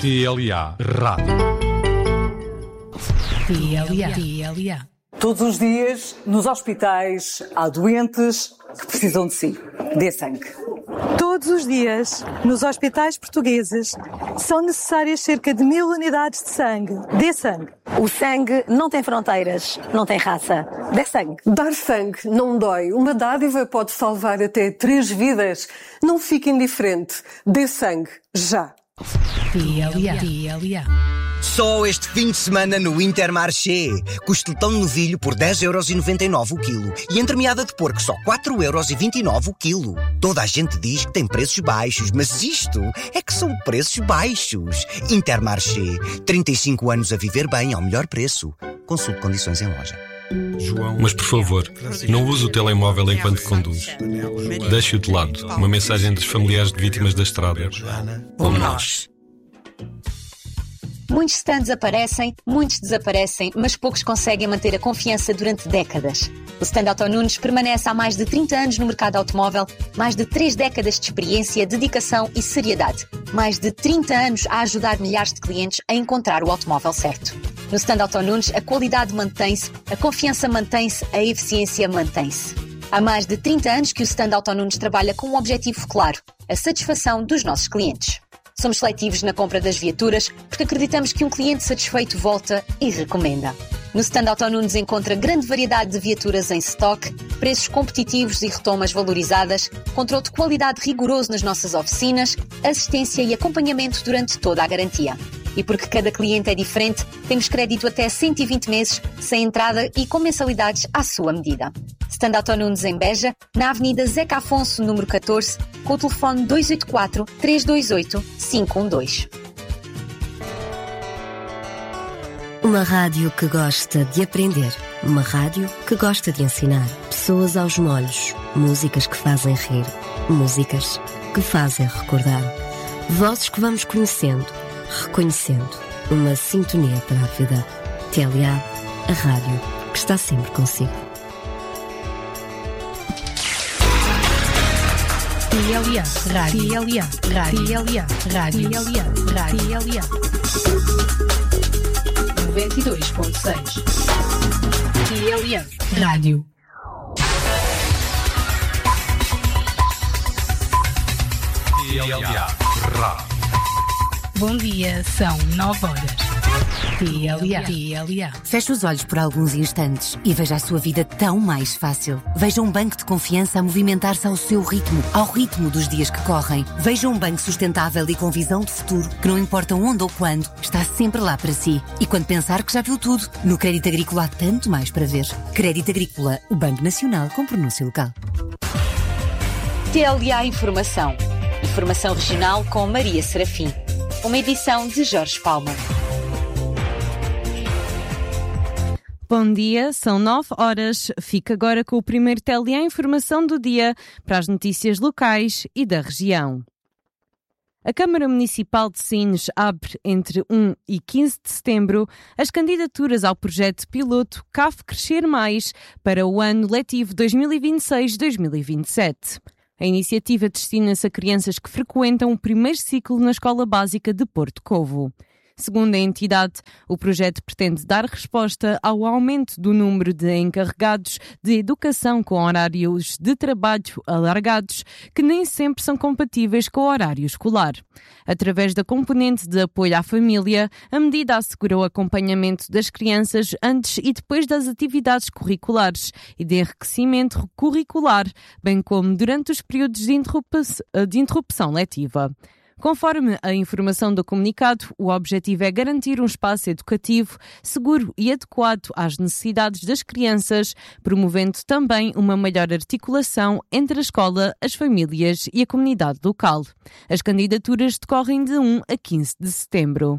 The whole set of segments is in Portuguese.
TLA Rádio. TLA. Todos os dias, nos hospitais, há doentes que precisam de si. Dê sangue. Todos os dias, nos hospitais portugueses, são necessárias cerca de 1000 unidades de sangue. Dê sangue. O sangue não tem fronteiras, não tem raça. Dê sangue. Dar sangue não dói. Uma dádiva pode salvar até 3 vidas. Não fique indiferente. Dê sangue, já. TLA. Só este fim de semana no Intermarché. Costeletão de novilho por 10,99€ o quilo. E entremeada de porco só 4,29€ o quilo. Toda a gente diz que tem preços baixos, mas isto é que são preços baixos. Intermarché. 35 anos a viver bem ao melhor preço. Consulte condições em loja. Mas por favor, não use o telemóvel enquanto conduz. Deixe-o de lado. Uma mensagem dos familiares de vítimas da estrada. Por nós. Muitos stands aparecem, muitos desaparecem, mas poucos conseguem manter a confiança durante décadas. O stand Auto Nunes permanece há mais de 30 anos no mercado automóvel, mais de 3 décadas de experiência, dedicação e seriedade. Mais de 30 anos a ajudar milhares de clientes a encontrar o automóvel certo. No stand Auto Nunes, a qualidade mantém-se, a confiança mantém-se, a eficiência mantém-se. Há mais de 30 anos que o stand Auto Nunes trabalha com um objetivo claro, a satisfação dos nossos clientes. Somos seletivos na compra das viaturas porque acreditamos que um cliente satisfeito volta e recomenda. No stand Auto Nunes encontra grande variedade de viaturas em stock, preços competitivos e retomas valorizadas, controle de qualidade rigoroso nas nossas oficinas, assistência e acompanhamento durante toda a garantia. E porque cada cliente é diferente, temos crédito até 120 meses, sem entrada e com mensalidades à sua medida. Stand Auto Nunes em Beja, na Avenida Zeca Afonso, número 14, com o telefone 284-328-512. Uma rádio que gosta de aprender. Uma rádio que gosta de ensinar. Pessoas aos molhos. Músicas que fazem rir. Músicas que fazem recordar. Vozes que vamos conhecendo, reconhecendo. Uma sintonia para a vida. TLA, a rádio que está sempre consigo. TLA Rádio. TLA 92.6. TLA Rádio. TLA Rádio. Bom dia, são 9 horas. TLA. Feche os olhos por alguns instantes e veja a sua vida tão mais fácil. Veja um banco de confiança a movimentar-se ao seu ritmo, ao ritmo dos dias que correm. Veja um banco sustentável e com visão de futuro, que não importa onde ou quando, está sempre lá para si. E quando pensar que já viu tudo, no Crédito Agrícola há tanto mais para ver. Crédito Agrícola, o Banco Nacional com pronúncia local. TLA Informação. Informação regional com Maria Serafim. Uma edição de Jorge Palma. Bom dia, são 9 horas. Fica agora com o primeiro TLA Informação do dia para as notícias locais e da região. A Câmara Municipal de Sines abre entre 1 e 15 de setembro as candidaturas ao projeto piloto CAF Crescer Mais para o ano letivo 2026-2027. A iniciativa destina-se a crianças que frequentam o primeiro ciclo na Escola Básica de Porto Covo. Segundo a entidade, o projeto pretende dar resposta ao aumento do número de encarregados de educação com horários de trabalho alargados, que nem sempre são compatíveis com o horário escolar. Através da componente de apoio à família, a medida assegura o acompanhamento das crianças antes e depois das atividades curriculares e de enriquecimento curricular, bem como durante os períodos de interrupção letiva. Conforme a informação do comunicado, o objetivo é garantir um espaço educativo seguro e adequado às necessidades das crianças, promovendo também uma maior articulação entre a escola, as famílias e a comunidade local. As candidaturas decorrem de 1 a 15 de setembro.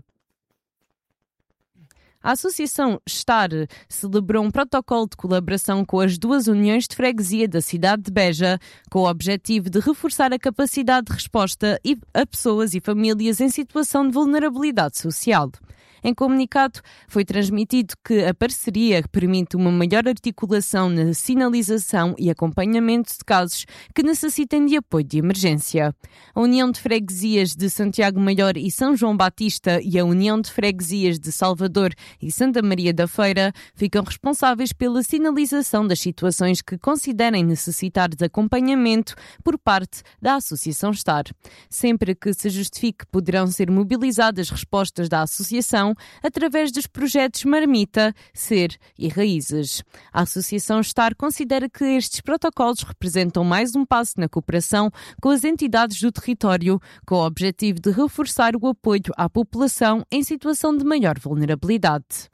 A Associação Estar celebrou um protocolo de colaboração com as 2 uniões de freguesia da cidade de Beja, com o objetivo de reforçar a capacidade de resposta a pessoas e famílias em situação de vulnerabilidade social. Em comunicado, foi transmitido que a parceria permite uma maior articulação na sinalização e acompanhamento de casos que necessitem de apoio de emergência. A União de Freguesias de Santiago Maior e São João Batista e a União de Freguesias de Salvador e Santa Maria da Feira ficam responsáveis pela sinalização das situações que considerem necessitar de acompanhamento por parte da Associação STAR. Sempre que se justifique, poderão ser mobilizadas respostas da Associação através dos projetos Marmita, Ser e Raízes. A Associação STAR considera que estes protocolos representam mais um passo na cooperação com as entidades do território, com o objetivo de reforçar o apoio à população em situação de maior vulnerabilidade.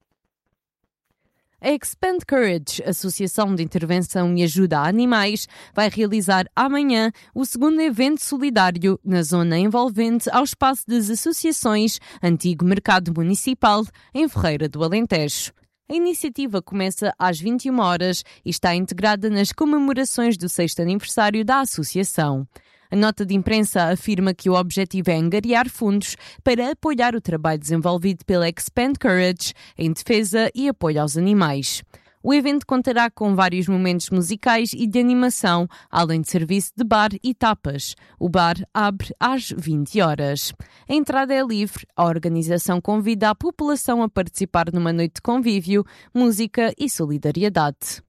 A Expand Courage, Associação de Intervenção e Ajuda a Animais, vai realizar amanhã o segundo evento solidário na zona envolvente ao espaço das associações Antigo Mercado Municipal, em Ferreira do Alentejo. A iniciativa começa às 21 horas e está integrada nas comemorações do 6º aniversário da associação. A nota de imprensa afirma que o objetivo é angariar fundos para apoiar o trabalho desenvolvido pela Expand Courage em defesa e apoio aos animais. O evento contará com vários momentos musicais e de animação, além de serviço de bar e tapas. O bar abre às 20 horas. A entrada é livre. A organização convida a população a participar numa noite de convívio, música e solidariedade.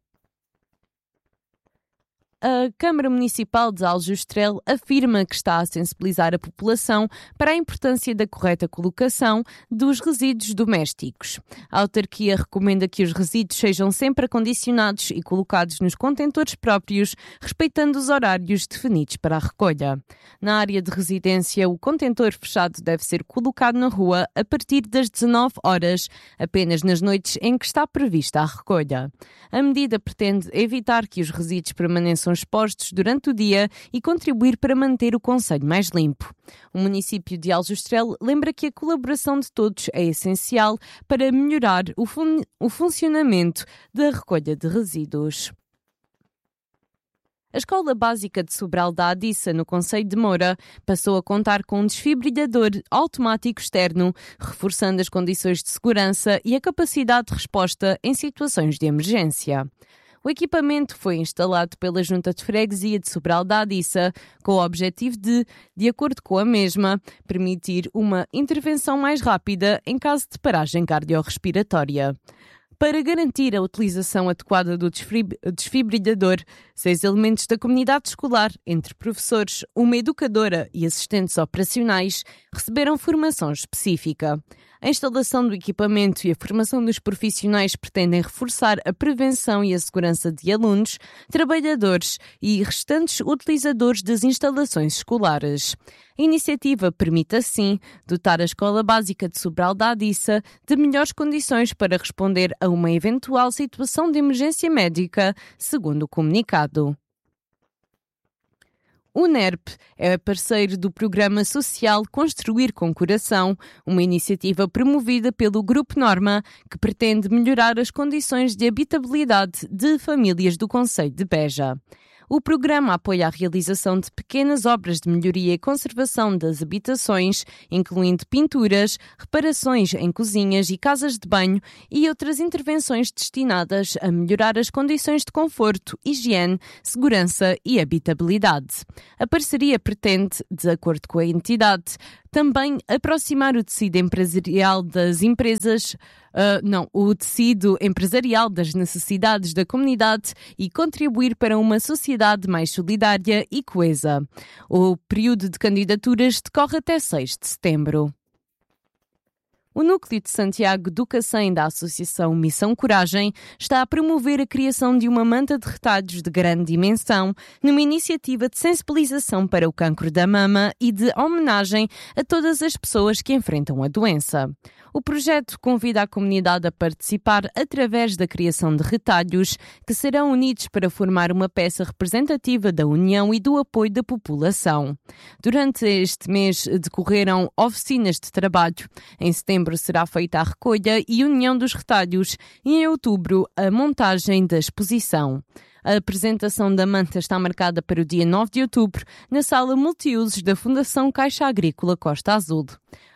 A Câmara Municipal de Aljustrel afirma que está a sensibilizar a população para a importância da correta colocação dos resíduos domésticos. A autarquia recomenda que os resíduos sejam sempre acondicionados e colocados nos contentores próprios, respeitando os horários definidos para a recolha. Na área de residência, o contentor fechado deve ser colocado na rua a partir das 19 horas, apenas nas noites em que está prevista a recolha. A medida pretende evitar que os resíduos permaneçam expostos durante o dia e contribuir para manter o concelho mais limpo. O município de Aljustrel lembra que a colaboração de todos é essencial para melhorar o funcionamento da recolha de resíduos. A Escola Básica de Sobral da Adissa, no concelho de Moura, passou a contar com um desfibrilhador automático externo, reforçando as condições de segurança e a capacidade de resposta em situações de emergência. O equipamento foi instalado pela Junta de Freguesia de Sobral da Adissa com o objetivo de acordo com a mesma, permitir uma intervenção mais rápida em caso de paragem cardiorrespiratória. Para garantir a utilização adequada do desfibrilhador, 6 elementos da comunidade escolar, entre professores, uma educadora e assistentes operacionais, receberam formação específica. A instalação do equipamento e a formação dos profissionais pretendem reforçar a prevenção e a segurança de alunos, trabalhadores e restantes utilizadores das instalações escolares. A iniciativa permite, assim, dotar a Escola Básica de Sobral da Adissa de melhores condições para responder a uma eventual situação de emergência médica, segundo o comunicado. O NERP é parceiro do programa social Construir com Coração, uma iniciativa promovida pelo Grupo Norma que pretende melhorar as condições de habitabilidade de famílias do concelho de Beja. O programa apoia a realização de pequenas obras de melhoria e conservação das habitações, incluindo pinturas, reparações em cozinhas e casas de banho e outras intervenções destinadas a melhorar as condições de conforto, higiene, segurança e habitabilidade. A parceria pretende, de acordo com a entidade, também aproximar o tecido empresarial das empresas, o tecido empresarial das necessidades da comunidade e contribuir para uma sociedade mais solidária e coesa. O período de candidaturas decorre até 6 de setembro. O Núcleo de Santiago do Cacém da Associação Missão Coragem está a promover a criação de uma manta de retalhos de grande dimensão numa iniciativa de sensibilização para o cancro da mama e de homenagem a todas as pessoas que enfrentam a doença. O projeto convida a comunidade a participar através da criação de retalhos que serão unidos para formar uma peça representativa da união e do apoio da população. Durante este mês decorreram oficinas de trabalho. Em setembro será feita a recolha e união dos retalhos e em outubro a montagem da exposição. A apresentação da manta está marcada para o dia 9 de outubro na sala multiusos da Fundação Caixa Agrícola Costa Azul.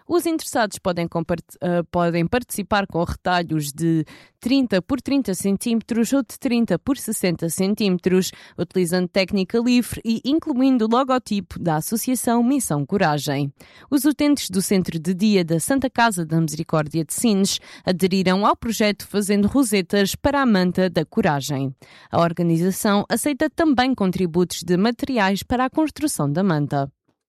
Os interessados podem participar com retalhos de 30 por 30 cm ou de 30 por 60 cm, utilizando técnica livre e incluindo o logotipo da Associação Missão Coragem. Os utentes do Centro de Dia da Santa Casa da Misericórdia de Sines aderiram ao projeto fazendo rosetas para a manta da coragem. A organização aceita também contributos de materiais para a construção da manta.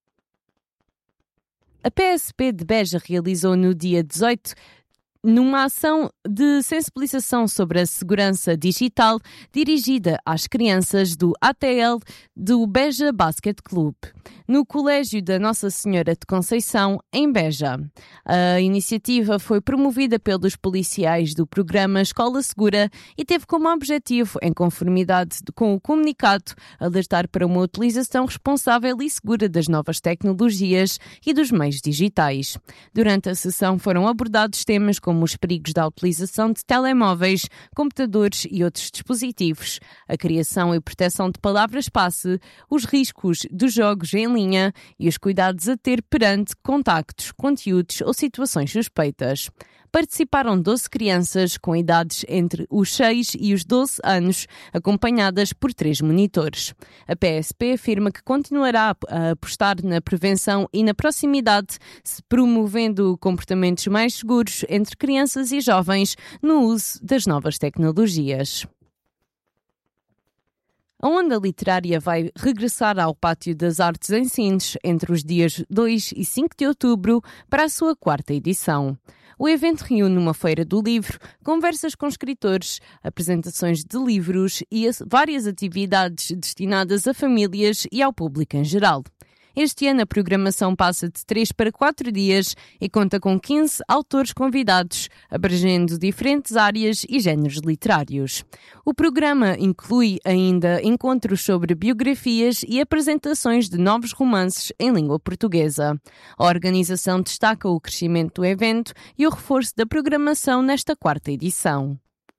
A PSP de Beja realizou no dia 18 numa ação de sensibilização sobre a segurança digital dirigida às crianças do ATL do Beja Basket Club, no Colégio da Nossa Senhora de Conceição, em Beja. A iniciativa foi promovida pelos policiais do programa Escola Segura e teve como objetivo, em conformidade com o comunicado, alertar para uma utilização responsável e segura das novas tecnologias e dos meios digitais. Durante a sessão foram abordados temas como os perigos da utilização de telemóveis, computadores e outros dispositivos, a criação e proteção de palavras-passe, os riscos dos jogos em linha e os cuidados a ter perante contactos, conteúdos ou situações suspeitas. Participaram 12 crianças com idades entre os 6 e os 12 anos, acompanhadas por 3 monitores. A PSP afirma que continuará a apostar na prevenção e na proximidade, promovendo comportamentos mais seguros entre crianças e jovens no uso das novas tecnologias. A Onda Literária vai regressar ao Pátio das Artes em Sines entre os dias 2 e 5 de outubro para a sua 4ª edição. O evento reúne uma feira do livro, conversas com escritores, apresentações de livros e várias atividades destinadas a famílias e ao público em geral. Este ano a programação passa de 3 para 4 dias e conta com 15 autores convidados, abrangendo diferentes áreas e géneros literários. O programa inclui ainda encontros sobre biografias e apresentações de novos romances em língua portuguesa. A organização destaca o crescimento do evento e o reforço da programação nesta 4ª edição.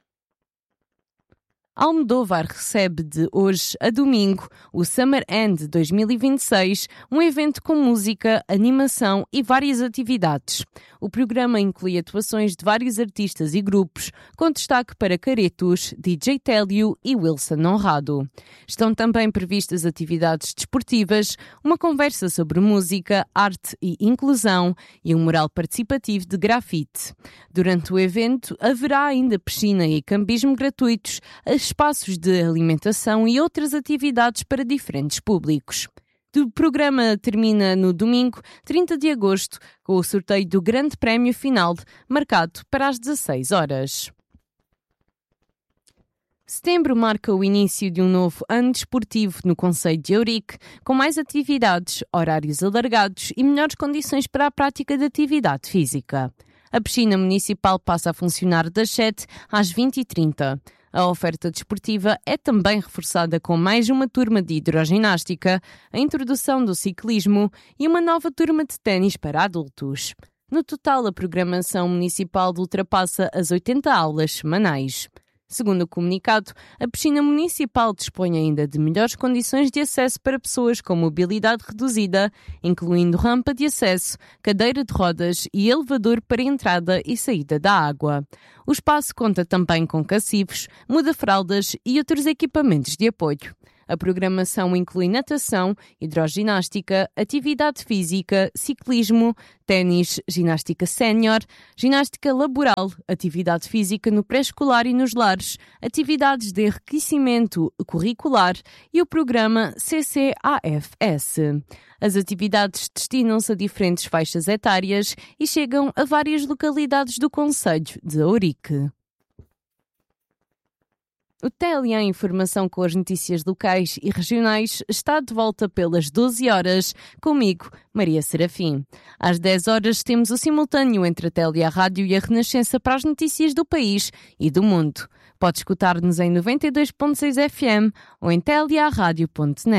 Almodóvar recebe de hoje a domingo o Summer End 2026, um evento com música, animação e várias atividades. O programa inclui atuações de vários artistas e grupos, com destaque para Caretos, DJ Télio e Wilson Honrado. Estão também previstas atividades desportivas, uma conversa sobre música, arte e inclusão e um mural participativo de grafite. Durante o evento haverá ainda piscina e cambismo gratuitos, espaços de alimentação e outras atividades para diferentes públicos. O programa termina no domingo, 30 de agosto, com o sorteio do Grande Prémio Final, marcado para as 16 horas. Setembro marca o início de um novo ano desportivo no concelho de Ourique, com mais atividades, horários alargados e melhores condições para a prática de atividade física. A piscina municipal passa a funcionar das 7 às 20h30. A oferta desportiva é também reforçada com mais uma turma de hidroginástica, a introdução do ciclismo e uma nova turma de ténis para adultos. No total, a programação municipal ultrapassa as 80 aulas semanais. Segundo o comunicado, a piscina municipal dispõe ainda de melhores condições de acesso para pessoas com mobilidade reduzida, incluindo rampa de acesso, cadeira de rodas e elevador para entrada e saída da água. O espaço conta também com cacifes, muda-fraldas e outros equipamentos de apoio. A programação inclui natação, hidroginástica, atividade física, ciclismo, ténis, ginástica sénior, ginástica laboral, atividade física no pré-escolar e nos lares, atividades de enriquecimento curricular e o programa CCAFS. As atividades destinam-se a diferentes faixas etárias e chegam a várias localidades do concelho de Ourique. O TLA Informação com as notícias locais e regionais está de volta pelas 12 horas, comigo, Maria Serafim. Às 10 horas temos o simultâneo entre a TLA Rádio e a Renascença para as notícias do país e do mundo. Pode escutar-nos em 92.6 FM ou em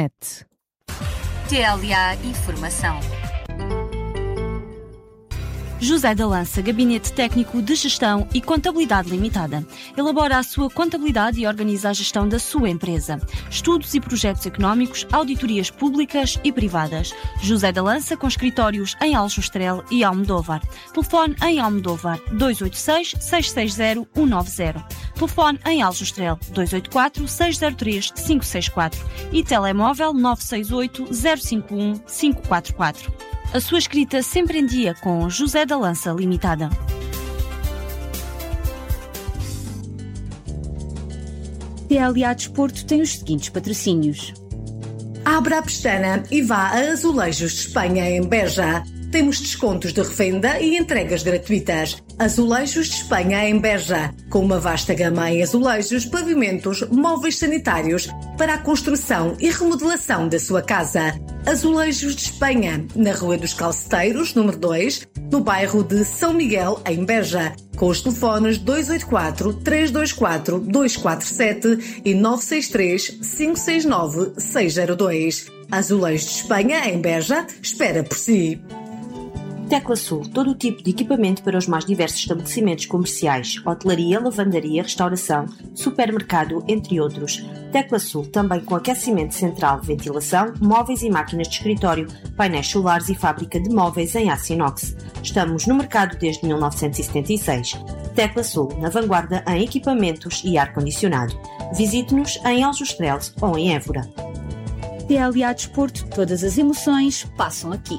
TLAradio.net. TLA Informação. José da Lança, Gabinete Técnico de Gestão e Contabilidade Limitada. Elabora a sua contabilidade e organiza a gestão da sua empresa. Estudos e projetos económicos, auditorias públicas e privadas. José da Lança, com escritórios em Aljustrel e Almodóvar. Telefone em Almodóvar 286-660-190. Telefone em Aljustrel 284-603-564 e telemóvel 968-051-544. A sua escrita sempre em dia com José da Lança Limitada. TLA Desporto tem os seguintes patrocínios. Abra a pestana e vá a Azulejos de Espanha em Beja. Temos descontos de revenda e entregas gratuitas. Azulejos de Espanha em Beja, com uma vasta gama em azulejos, pavimentos, móveis sanitários para a construção e remodelação da sua casa. Azulejos de Espanha, na Rua dos Calceteiros, número 2, no bairro de São Miguel, em Beja, com os telefones 284-324-247 e 963-569-602. Azulejos de Espanha, em Beja, espera por si. Tecla Sul, todo o tipo de equipamento para os mais diversos estabelecimentos comerciais, hotelaria, lavandaria, restauração, supermercado, entre outros. Tecla Sul, também com aquecimento central, ventilação, móveis e máquinas de escritório, painéis solares e fábrica de móveis em aço inox. Estamos no mercado desde 1976. Tecla Sul, na vanguarda em equipamentos e ar-condicionado. Visite-nos em Aljustrel ou em Évora. TLA Desporto, todas as emoções passam aqui.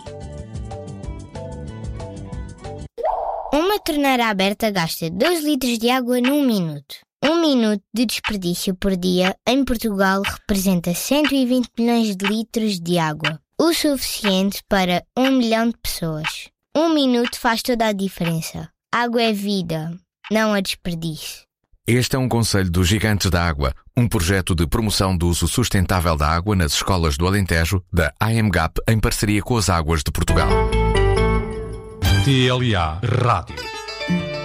Uma torneira aberta gasta 2 litros de água num minuto. 1 minuto de desperdício por dia em Portugal representa 120 milhões de litros de água. O suficiente para 1 milhão de pessoas. 1 minuto faz toda a diferença. Água é vida, não a desperdício. Este é um conselho dos Gigantes da Água, um projeto de promoção do uso sustentável da água nas escolas do Alentejo, da AMGAP, em parceria com as Águas de Portugal. TLA Rádio.